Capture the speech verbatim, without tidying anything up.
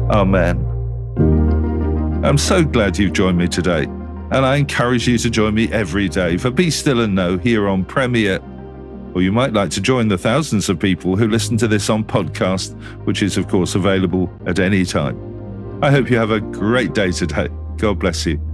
Amen. I'm so glad you've joined me today, and I encourage you to join me every day for Be Still and Know here on Premier. Or you might like to join the thousands of people who listen to this on podcast, which is, of course, available at any time. I hope you have a great day today. God bless you.